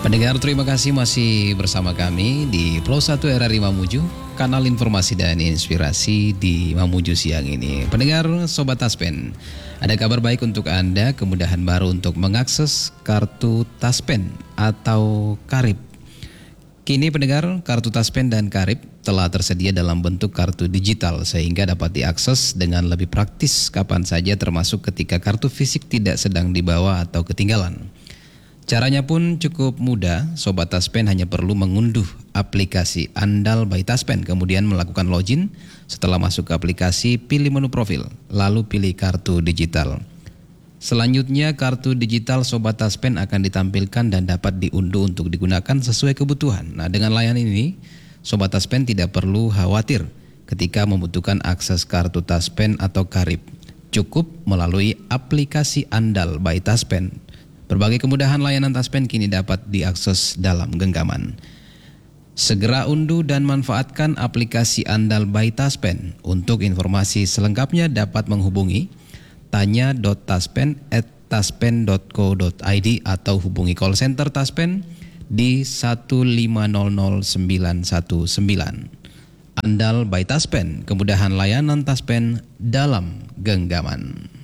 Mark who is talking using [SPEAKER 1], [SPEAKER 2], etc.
[SPEAKER 1] Pendengar, terima kasih masih bersama kami di Pro 1 RRI Mamuju, kanal informasi dan inspirasi di Mamuju siang ini. Pendengar, Sobat Taspen, ada kabar baik untuk Anda, kemudahan baru untuk mengakses kartu Taspen atau Karib. Kini pendengar, kartu Taspen dan Karib telah tersedia dalam bentuk kartu digital sehingga dapat diakses dengan lebih praktis kapan saja, termasuk ketika kartu fisik tidak sedang dibawa atau ketinggalan. Caranya pun cukup mudah. Sobat Taspen hanya perlu mengunduh aplikasi Andal by Taspen, kemudian melakukan login. Setelah masuk ke aplikasi, pilih menu profil, lalu pilih kartu digital. Selanjutnya, kartu digital Sobat Taspen akan ditampilkan dan dapat diunduh untuk digunakan sesuai kebutuhan. Nah, dengan layanan ini, Sobat Taspen tidak perlu khawatir ketika membutuhkan akses kartu Taspen atau Karib. Cukup melalui aplikasi Andal by Taspen. Berbagai kemudahan layanan Taspen kini dapat diakses dalam genggaman. Segera unduh dan manfaatkan aplikasi Andal by Taspen. Untuk informasi selengkapnya dapat menghubungi tanya.taspen@taspen.co.id atau hubungi call center Taspen di 1500919. Andal by Taspen, kemudahan layanan Taspen dalam genggaman.